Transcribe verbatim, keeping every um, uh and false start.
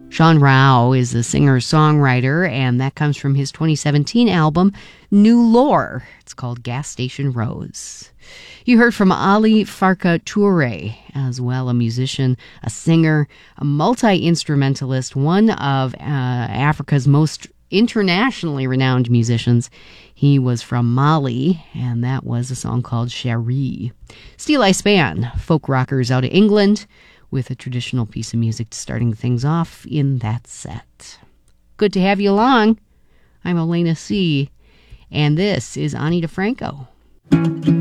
Sean Rao is a singer-songwriter, and that comes from his twenty seventeen album, New Lore. It's called Gas Station Rose. You heard from Ali Farka Toure, as well, a musician, a singer, a multi-instrumentalist, one of uh, Africa's most internationally renowned musicians. He was from Mali, and that was a song called Cherie. Steel Eye Span, folk rockers out of England, with a traditional piece of music starting things off in that set. Good to have you along. I'm Elena C., and this is Ani DeFranco.